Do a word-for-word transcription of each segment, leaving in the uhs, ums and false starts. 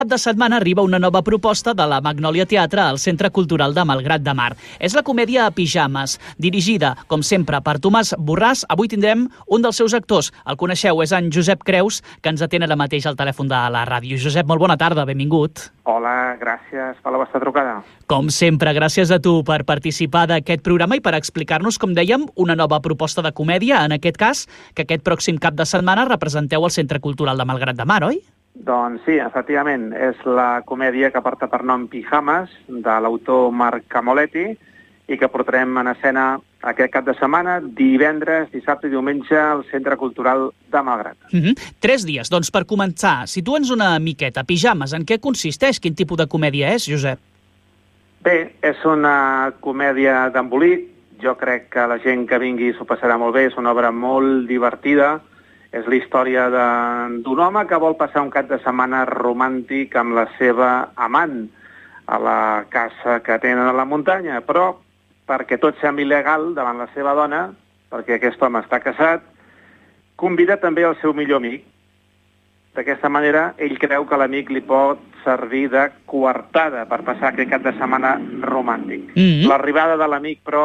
Cap de setmana arriba una nova proposta de la Magnòlia Teatre al Centre Cultural de Malgrat de Mar. És la comèdia a pijames, dirigida, com sempre, per Tomàs Borràs. Avui tindrem un dels seus actors. El coneixeu, és en Josep Creus, que ens atén ara mateix al telèfon de la ràdio. Josep, molt bona tarda, benvingut. Hola, gràcies per la vostra trucada. Com sempre, gràcies a tu per participar d'aquest programa i per explicar-nos, com dèiem, una nova proposta de comèdia, en aquest cas, que aquest pròxim cap de setmana representeu al Centre Cultural de Malgrat de Mar, oi? Doncs sí, efectivament, és la comèdia que porta per nom Pijames, de l'autor Marc Camoletti, i que portarem en escena aquest cap de setmana, divendres, dissabte i diumenge, al Centre Cultural de Malgrat. Mm-hmm. Tres dies. Doncs per començar, situa'ns una miqueta. Pijames, en què consisteix? Quin tipus de comèdia és, Josep? Bé, és una comèdia d'embolic. Jo crec que la gent que vingui s'ho passarà molt bé. És una obra molt divertida. És la història d'un home que vol passar un cap de setmana romàntic amb la seva amant a la casa que tenen a la muntanya, però perquè tot sembli il·legal davant la seva dona, perquè aquest home està casat, convida també el seu millor amic. D'aquesta manera, ell creu que l'amic li pot servir de coartada per passar aquest cap de setmana romàntic. Mm-hmm. L'arribada de l'amic, però,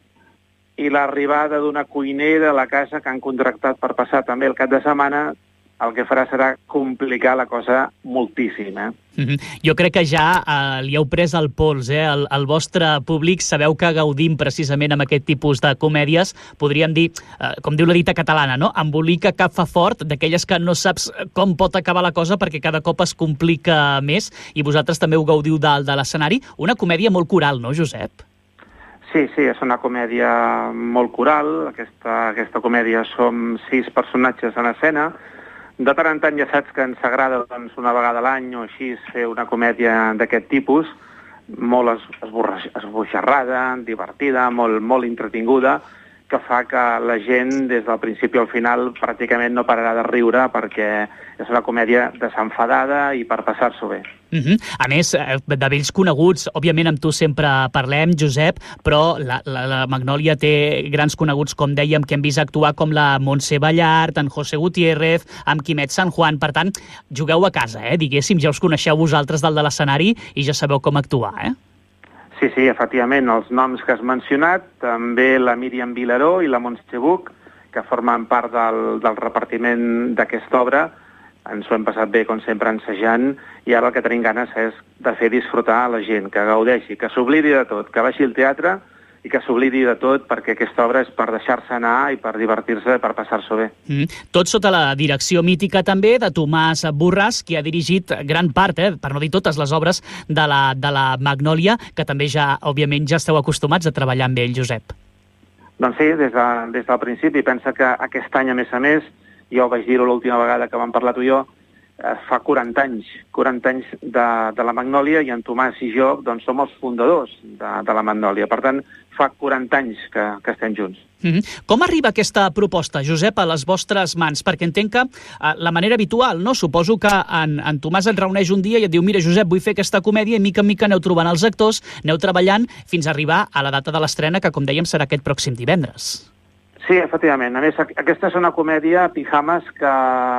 i l'arribada d'una cuinera a la casa que han contractat per passar també el cap de setmana, el que farà serà complicar la cosa moltíssim. Eh? Mm-hmm. Jo crec que ja eh, li heu pres el pols, eh? El, el vostre públic sabeu que gaudim precisament amb aquest tipus de comèdies, podríem dir, eh, com diu la dita catalana, no? Embolica que fa fort, d'aquelles que no saps com pot acabar la cosa perquè cada cop es complica més, i vosaltres també ho gaudiu dalt de l'escenari. Una comèdia molt coral, no, Josep? Sí, sí, és una comèdia molt coral. Aquesta, aquesta comèdia som sis personatges en escena. De tant en tant ja saps que ens agrada doncs, una vegada a l'any o així fer una comèdia d'aquest tipus, molt es, esboixarrada, divertida, molt, molt entretinguda, que fa que la gent des del principi al final pràcticament no pararà de riure perquè és una comèdia desenfadada i per passar-s'ho bé. Mm-hmm. A més, de vells coneguts, òbviament amb tu sempre parlem, Josep, però la, la, la Magnòlia té grans coneguts, com dèiem, que hem vist actuar com la Montse Ballart, en José Gutiérrez, amb Quimet San Juan. Per tant, jugueu a casa, eh? Diguéssim, ja us coneixeu vosaltres dalt de l'escenari i ja sabeu com actuar, eh? Sí, sí, efectivament, els noms que has mencionat, també la Míriam Vilaró i la Montse Buch, que formen part del, del repartiment d'aquesta obra. Ens ho hem passat bé, com sempre, ensejant, i ara el que tenim ganes és de fer disfrutar a la gent, que gaudeixi, que s'oblidi de tot, que vagi al teatre i que s'oblidi de tot, perquè aquesta obra és per deixar-se anar i per divertir-se, per passar-s'ho bé. Mm. Tot sota la direcció mítica també de Tomàs Borràs, qui ha dirigit gran part, eh, per no dir totes les obres de la, de la Magnòlia, que també ja, òbviament, ja esteu acostumats a treballar amb ell, Josep. Doncs sí, des, de, des del principi. Pensa que aquest any, a més a més, jo ho vaig dir l'última vegada que vam parlar tu i jo, eh, fa quaranta anys, quaranta anys de, de la Magnòlia, i en Tomàs i jo doncs, som els fundadors de, de la Magnòlia. Per tant, fa quaranta anys que, que estem junts. Mm-hmm. Com arriba aquesta proposta, Josep, a les vostres mans? Perquè entenc que eh, la manera habitual, no? Suposo que en, en Tomàs et reuneix un dia i et diu: mira, Josep, vull fer aquesta comèdia, i mica en mica aneu trobant els actors, aneu treballant fins a arribar a la data de l'estrena, que, com dèiem, serà aquest pròxim divendres. Sí, efectivament. A més, aquesta és una comèdia, Pijames, que,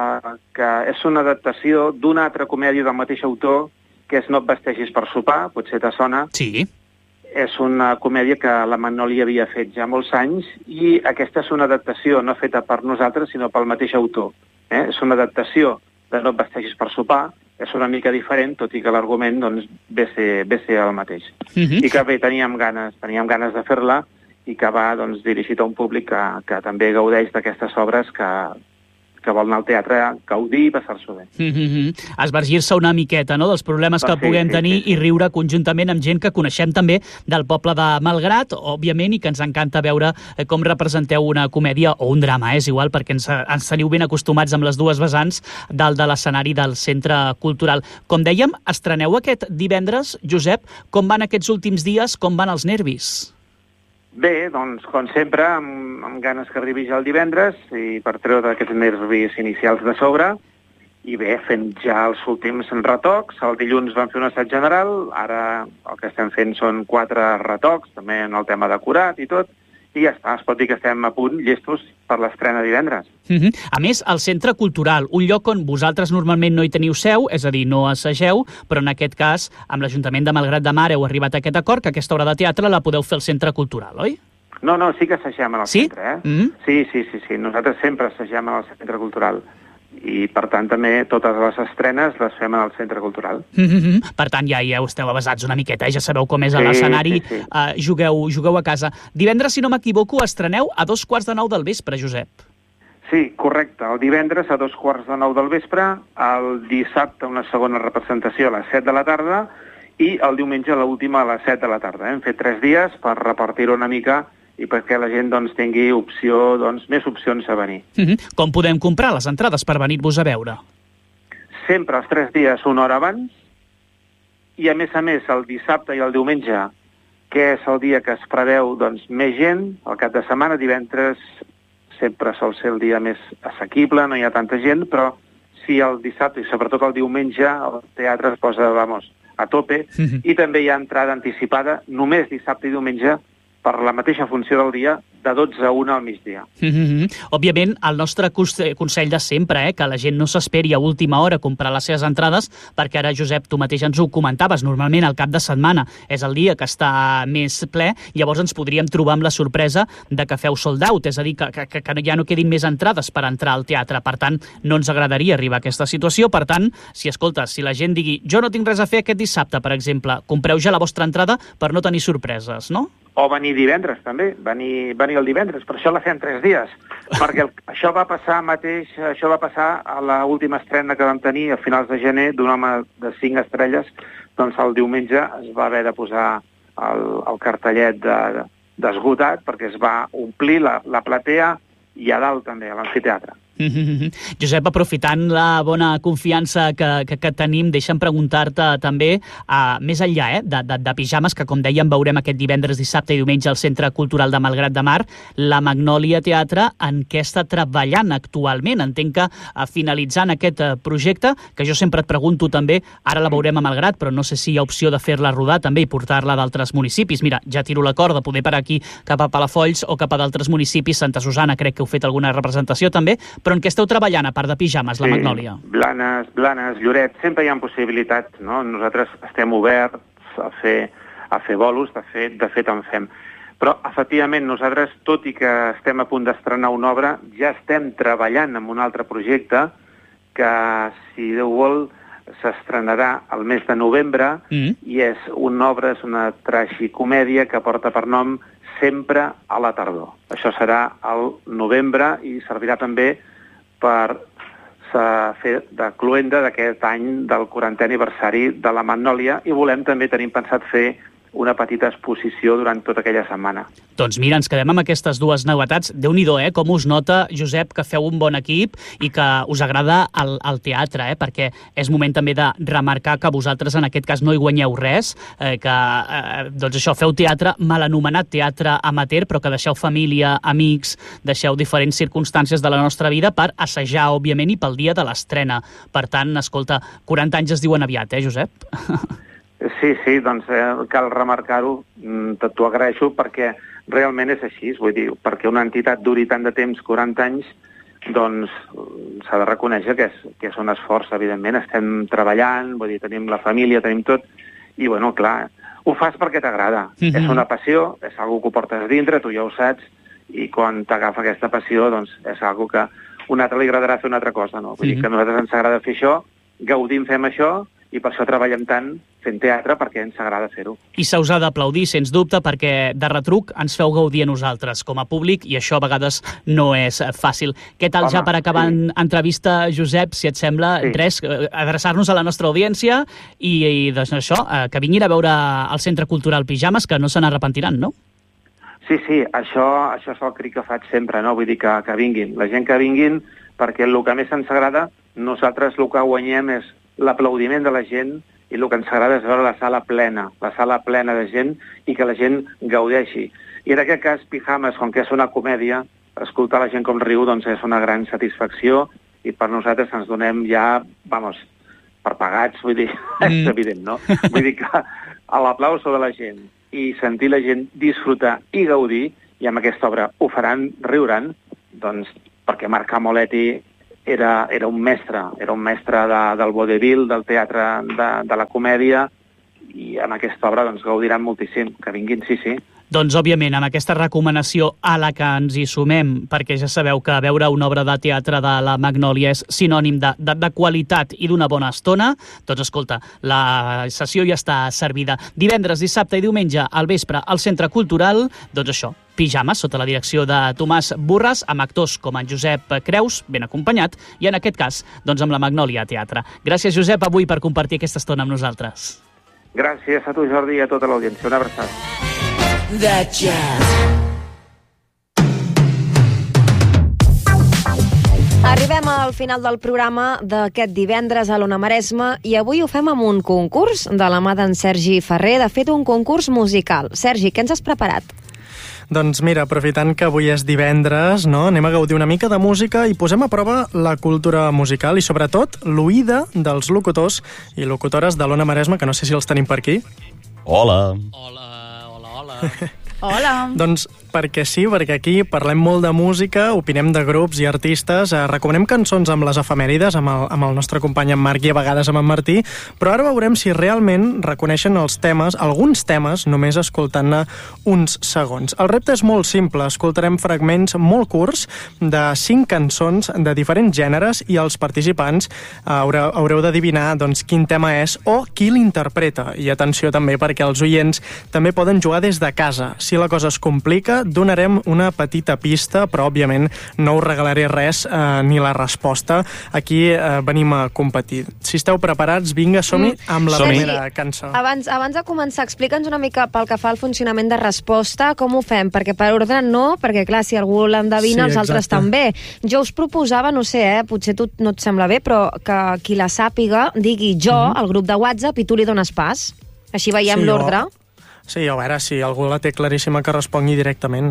que és una adaptació d'una altra comèdia del mateix autor, que és No et vestegis per sopar, potser te sona. Sí. És una comèdia que la Magnòlia havia fet ja molts anys, i aquesta és una adaptació no feta per nosaltres, sinó pel mateix autor. Eh? És una adaptació de No et vestegis per sopar, és una mica diferent, tot i que l'argument doncs, ve, ser, ve ser el mateix. Mm-hmm. I que bé, teníem ganes, teníem ganes de fer-la, i que va doncs, dirigit a un públic que, que també gaudeix d'aquestes obres, que, que vol anar al teatre, gaudir i passar-s'ho bé. Mm-hmm. Esvergir-se una miqueta, no?, dels problemes que sí, puguem sí, tenir sí, sí. i riure conjuntament amb gent que coneixem també del poble de Malgrat, òbviament, i que ens encanta veure com representeu una comèdia o un drama, eh? És igual, perquè ens, ens teniu ben acostumats amb les dues vessants dalt de l'escenari del Centre Cultural. Com dèiem, estreneu aquest divendres. Josep, com van aquests últims dies? Com van els nervis? Bé, doncs, com sempre, amb, amb ganes que arribi ja el divendres, i per treure aquests nervis inicials de sobre, i bé, fent ja els últims retocs. El dilluns vam fer un assaig general, ara el que estem fent són quatre retocs, també en el tema decorat i tot, i ja està, es pot dir que estem a punt, llestos, per l'estrena divendres. Uh-huh. A més, el Centre Cultural, un lloc on vosaltres normalment no hi teniu seu, és a dir, no assageu, però en aquest cas, amb l'Ajuntament de Malgrat de Mar heu arribat a aquest acord que aquesta obra de teatre la podeu fer al Centre Cultural, oi? No, no, sí que assagem en el sí? centre, eh? Mm-hmm. Sí, sí, sí, sí. Nosaltres sempre assagem en el Centre Cultural. I, per tant, també totes les estrenes les fem en el Centre Cultural. Mm-hmm. Per tant, ja hi esteu avasats una miqueta, eh? Ja sabeu com és sí, l'escenari, sí, sí. Uh, jugueu, jugueu a casa. Divendres, si no m'equivoco, estreneu a dos quarts de nou del vespre, Josep. Sí, correcte. El divendres a dos quarts de nou del vespre, el dissabte una segona representació a les set de la tarda i el diumenge l'última a les set de la tarda. Hem fet tres dies per repartir-ho una mica i perquè la gent doncs, tingui opció, doncs, més opcions a venir. Mm-hmm. Com podem comprar les entrades per venir-vos a veure? Sempre els tres dies una hora abans i, a més a més, el dissabte i el diumenge, que és el dia que es preveu doncs, més gent, el cap de setmana, divendres sempre sol ser el dia més assequible, no hi ha tanta gent, però sí el dissabte i sobretot el diumenge el teatre es posa, vamos, a tope, mm-hmm. i també hi ha entrada anticipada només dissabte i diumenge per la mateixa funció del dia, de dotze a una al migdia. Mm-hmm. Òbviament, el nostre consell de sempre, eh, que la gent no s'esperi a última hora a comprar les seves entrades, perquè ara, Josep, tu mateix ens ho comentaves, normalment el cap de setmana és el dia que està més ple, llavors ens podríem trobar amb la sorpresa de que feu sold out, és a dir, que, que, que ja no quedin més entrades per entrar al teatre. Per tant, no ens agradaria arribar a aquesta situació. Per tant, si, escolta, si la gent digui jo no tinc res a fer aquest dissabte, per exemple, compreu ja la vostra entrada per no tenir sorpreses, no? O venir divendres, també. Venir, venir el divendres. Per això la fem tres dies. Perquè el, això va passar mateix, això va passar a l'última estrena que vam tenir a finals de gener d'un home de cinc estrelles. Doncs el diumenge es va haver de posar el, el cartellet de, d'esgotat perquè es va omplir la, la platea i a dalt també, a l'amfiteatre. Mm-hmm. Josep, aprofitant la bona confiança que, que, que tenim, deixa'm preguntar-te també, uh, més enllà eh, de, de, de pijames, que com dèiem veurem aquest divendres, dissabte i diumenge al Centre Cultural de Malgrat de Mar, la Magnòlia Teatre en què està treballant actualment? Entenc que uh, finalitzant aquest uh, projecte, que jo sempre et pregunto també, ara la veurem a Malgrat, però no sé si hi ha opció de fer-la rodar també i portar-la d'altres municipis. Mira, ja tiro la corda, poder per aquí cap a Palafolls o cap a d'altres municipis, Santa Susana, crec que heu fet alguna representació també, però en què esteu treballant, a part de pijames, la sí, Magnòlia? Blanes, Blanes, Lloret, sempre hi ha possibilitats, no? Nosaltres estem oberts a fer, a fer bolos, de fet, de fet en fem. Però, efectivament, nosaltres, tot i que estem a punt d'estrenar una obra, ja estem treballant en un altre projecte que, si Déu vol, s'estrenarà al mes de novembre mm. i és una obra, és una tragicomèdia que porta per nom Sempre a la tardor. Això serà al novembre i servirà també per fer de cloenda d'aquest any del quarantè aniversari de la Magnòlia i volem també, tenim pensat fer una petita exposició durant tota aquella setmana. Doncs mira, ens quedem amb aquestes dues novetats. Déu-n'hi-do, eh? Com us nota, Josep, que feu un bon equip i que us agrada el, el teatre, eh? Perquè és moment també de remarcar que vosaltres en aquest cas no hi guanyeu res, eh, que eh, doncs això, feu teatre mal anomenat teatre amateur, però que deixeu família, amics, deixeu diferents circumstàncies de la nostra vida per assajar, òbviament, i pel dia de l'estrena. Per tant, escolta, quaranta anys es diuen aviat, eh, Josep? Sí, sí, doncs eh, cal remarcar-ho, t'ho agraeixo perquè realment és així, vull dir, perquè una entitat duri tant de temps, quaranta anys, doncs s'ha de reconèixer que és, que és un esforç, evidentment, estem treballant, vull dir, tenim la família, tenim tot, i bueno, clar, ho fas perquè t'agrada, mm-hmm. és una passió, és algo que ho portes dintre, tu ja ho saps, i quan t'agafa aquesta passió, doncs és algo que a un altre li agradarà fer una altra cosa, no? Vull mm-hmm. dir que a nosaltres ens agrada fer això, gaudim, fem això, i per això treballem tant fent teatre, perquè ens agrada fer-ho. I se us ha d'aplaudir, sens dubte, perquè de retruc ens feu gaudir a nosaltres com a públic, i això a vegades no és fàcil. Què tal, Home, ja per acabar sí. en entrevista, Josep, si et sembla, sí. res, adreçar-nos a la nostra audiència i, i doncs això, que vinguin a veure el Centre Cultural Pijames, que no se n'arrepentiran, no? Sí, sí, això, això és el crit que faig sempre, no? Vull dir que, que vinguin, la gent que vinguin, perquè el que més ens agrada, nosaltres el que guanyem és l'aplaudiment de la gent i el que ens agrada és veure la sala plena, la sala plena de gent i que la gent gaudeixi. I en aquest cas, Pijames, com que és una comèdia, escoltar la gent com riu doncs és una gran satisfacció i per nosaltres ens donem ja, vamos, per pagats, vull dir, mm. és evident, no? Vull dir que a l'aplauso de la gent i sentir la gent disfrutar i gaudir, i amb aquesta obra ho faran, riuran, doncs perquè Marc Amoletti era, era un mestre, era un mestre de, del vodevil, del teatre de, de la comèdia, i amb aquesta obra doncs, gaudiran moltíssim. Que vinguin, sí, sí. Doncs, òbviament, amb aquesta recomanació a la que ens hi sumem, perquè ja sabeu que veure una obra de teatre de la Magnòlia és sinònim de, de, de qualitat i d'una bona estona, doncs, escolta, la sessió ja està servida. Divendres, dissabte i diumenge al vespre al Centre Cultural, doncs això, Pijames, sota la direcció de Tomàs Burres, amb actors com en Josep Creus, ben acompanyat, i en aquest cas, doncs, amb la Magnòlia Teatre. Gràcies, Josep, avui per compartir aquesta estona amb nosaltres. Gràcies a tu, Jordi, i a tota l'audiència. Una abraçada. That jazz. Arribem al final del programa d'aquest divendres a l'Ona Maresme i avui ho fem amb un concurs de la mà d'en Sergi Ferrer, de fet un concurs musical. Sergi, què ens has preparat? Doncs mira, aprofitant que avui és divendres, no? Anem a gaudir una mica de música i posem a prova la cultura musical i sobretot l'oïda dels locutors i locutores de l'Ona Maresme, que no sé si els tenim per aquí. Hola. Hola, hola, hola. Hola. Doncs perquè sí, perquè aquí parlem molt de música, opinem de grups i artistes, eh, recomanem cançons amb les efemèrides, amb el, amb el nostre company en Marc i a vegades amb en Martí, però ara veurem si realment reconeixen els temes, alguns temes, només escoltant-ne uns segons. El repte és molt simple, escoltarem fragments molt curts de cinc cançons de diferents gèneres i els participants eh, haureu, haureu d'adivinar doncs, quin tema és o qui l'interpreta. I atenció també perquè els oients també poden jugar des de casa. Si la cosa es complica, donarem una petita pista, però òbviament no us regalaré res eh, ni la resposta. Aquí eh, venim a competir. Si esteu preparats, vinga, som-hi amb la Som-hi. primera cançó. Abans, abans de començar, explica'ns una mica pel que fa al funcionament de resposta, com ho fem? Perquè per ordre no, perquè clar, si algú l'endevina, Sí, els altres exacte. també. Jo us proposava, no sé, eh, potser tu no et sembla bé, però que qui la sàpiga digui jo Mhm. al grup de WhatsApp i tu li dones pas. Així veiem Sí, l'ordre. o- Sí, a veure, si algú la té claríssima que respongui directament.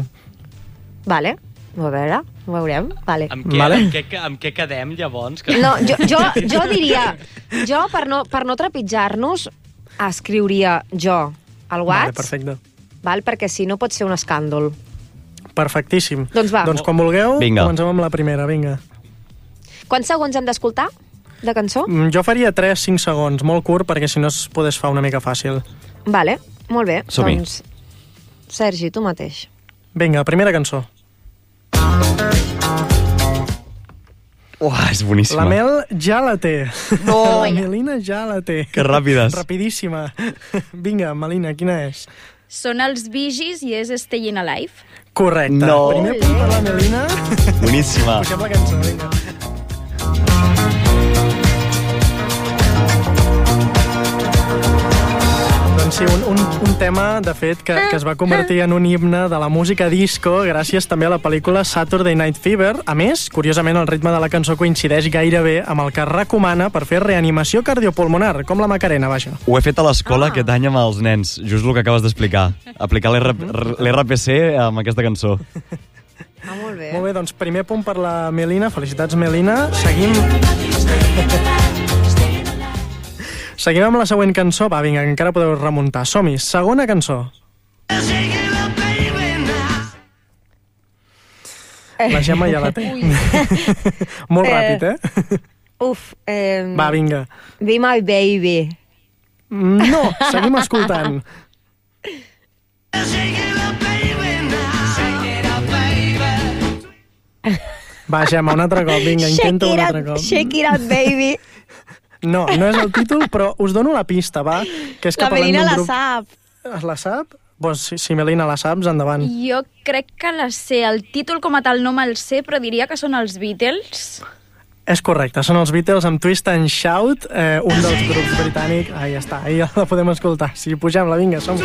Vale, a veure, ho veurem. Vale. Amb què, Vale. amb què, amb què quedem, llavors? Que... No, jo, jo, jo diria, jo per no, per no trepitjar-nos, escriuria jo al Vale, WhatsApp, perfecte. val? Perquè si no pot ser un escàndol. Perfectíssim. Doncs va. Doncs quan vulgueu, Vinga. comencem amb la primera, vinga. Quants segons hem d'escoltar de cançó? Mm, Jo faria tres cinc segons, molt curt, perquè si no es podés fa una mica fàcil. Vale, molt bé. Som-hi. Doncs, Sergi, tu mateix. Vinga, primera cançó. Uah, és boníssima. La Mel ja la té. No, la ja. Melina ja la té. Que ràpides. Rapidíssima. Vinga, Melina, quina és? Són els Bee Gees i és Staying Alive. Correcte. No. Primer punt per la Melina. Boníssima. Pugem la cançó, vinga. Doncs sí, un, un, un tema, de fet, que, que es va convertir en un himne de la música disco gràcies també a la pel·lícula Saturday Night Fever. A més, curiosament, el ritme de la cançó coincideix gairebé amb el que es recomana per fer reanimació cardiopulmonar, com la Macarena, vaja. Ho he fet a l'escola Ah. aquest any amb els nens, just el que acabes d'explicar. Aplicar l'R P C amb aquesta cançó. Ah, molt bé. Molt bé, doncs primer punt per la Melina. Felicitats, Melina. Seguim... Seguim amb la següent cançó. Va, vinga, encara podeu remuntar. Som-hi. Segona cançó. La Gemma ja la té. Molt Eh. ràpid, eh? Uf, eh... Va, vinga. Be My Baby. No, seguim escoltant. Va, Gemma, un altre cop. Vinga, intenta Shake un it altre up, cop. shake it up, baby. No, no és el títol, però us dono la pista, va? Que és que La parlem Melina d'un la grup... sap. La sap? Pues, si, si Melina la saps, endavant. Jo crec que la sé. El títol com a tal no me'l sé, però diria que són els Beatles. És correcte, són els Beatles amb Twist and Shout, eh, un dels grups britànics. Ah, ja està, ahí ja la podem escoltar. Si pugem-la, vinga, som...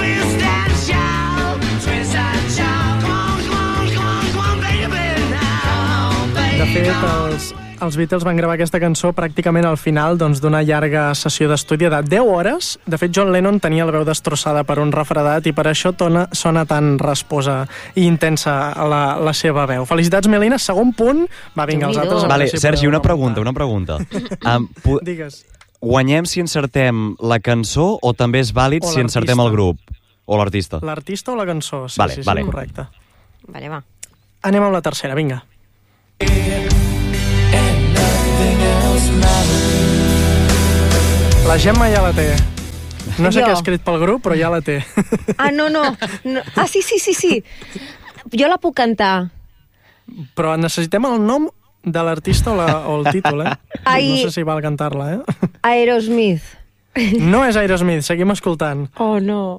De fet, els, els Beatles van gravar aquesta cançó pràcticament al final doncs, d'una llarga sessió d'estudi de deu hores. De fet, John Lennon tenia la veu destrossada per un refredat i per això tona, sona tan rasposa i intensa la, la seva veu. Felicitats, Melina. Segon punt. Va, vinga, els Déu-n'hi-do. altres... a Vale, veure si Sergi, podeu una pregunta, remuntar. una pregunta. Um, pu- Digues. guanyem si encertem la cançó o també és vàlid O si encertem l'artista. el grup? O l'artista? L'artista o la cançó? Sí, Vale, sí, sí, vale. correcte. Vale, va. Anem amb la tercera, vinga. La Gemma ja la té. No sé Jo. què ha escrit pel grup, però ja la té. Ah, no, no. no. Ah, sí, sí, sí, sí. Jo la puc cantar. Però necessitem el nom de l'artista o, la, o el títol, eh? Ai. No sé si val cantar-la, eh? Aerosmith. No és Aerosmith, seguim escoltant. Oh, no.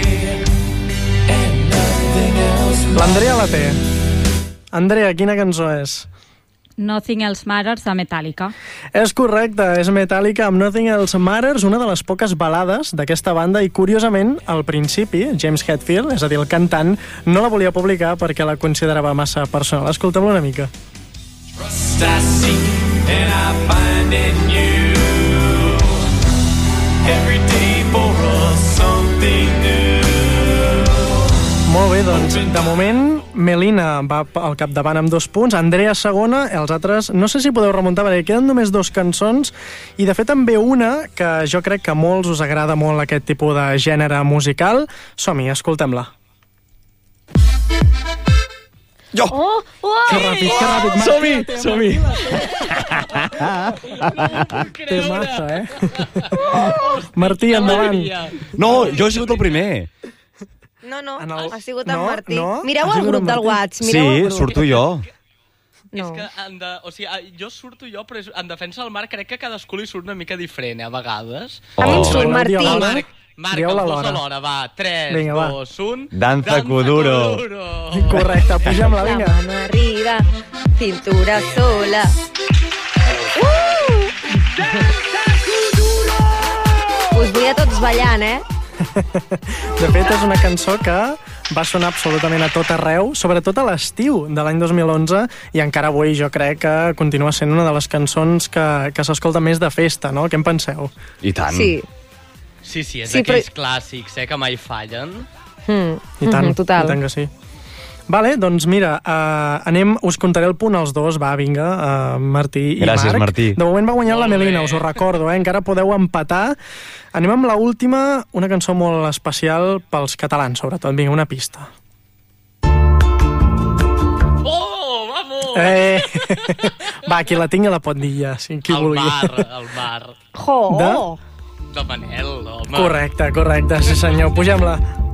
L'Andrea la té. Andrea, quina cançó és? Nothing Else Matters, de Metallica. És correcte, és Metallica amb Nothing Else Matters, una de les poques balades d'aquesta banda, i curiosament, al principi, James Hetfield, és a dir, el cantant, no la volia publicar perquè la considerava massa personal. Escoltem-la una mica. Trust I seek and I find in you every day for us something new. Molt bé, doncs, de moment, Melina va al capdavant amb dos punts, Andrea segona, els altres, no sé si podeu remuntar, perquè queden només dos cançons, i de fet també una que jo crec que a molts us agrada molt aquest tipus de gènere musical. Som-hi, escoltem-la. Jo! Oh, oh! Que ràpid, que ràpid, Martí! Som-hi, som-hi! Té massa, eh? Martí, endavant. No, jo he sigut el primer. No, no, En el- ha sigut en no, Martí. no, Mireu ha el sigut grup en del Martí. WhatsApp. Mireu el Sí, grup. surto jo. No. És que en de, o sigui, ah, jo surto jo, però és, en defensa del Marc crec que a cadascú li surt una mica diferent, eh, a vegades. A mi em Oh. surt Bueno, Martí. dieu-la. Marc, Marc, Dieu-la els dos alhora. alhora, va. tres, Vinga, va. dos, un... Danza Kuduro. Correcte, pugem-la, La vinga. mano arriba, cintura sola. Uh! Us vull a tots ballant, eh? De fet, és una cançó que va sonar absolutament a tot arreu, sobretot a l'estiu de l'any dos mil onze, i encara avui jo crec que continua sent una de les cançons que, que s'escolta més de festa, no? Què en penseu? I tant. Sí. Sí, sí, és Sí, d'aquells però- clàssics, eh, que mai fallen. Mm. I tant, Mhm, total. i tant que sí. Vale, doncs mira, uh, anem, us contaré el punt als dos, va, vinga, uh, Martí i Gràcies, Marc. Martí. De moment va guanyar la Molt Melina, bé. us ho recordo, eh? Encara podeu empatar. Anem amb l'última, una cançó molt especial pels catalans, sobretot. Vinga, una pista. Oh, vamos! Eh! Va, qui la tingui la pot dir ja, si qui el vulgui. bar, el bar. Jo! De? De Manel, home. Correcte, correcte, sí senyor. Pugem-la.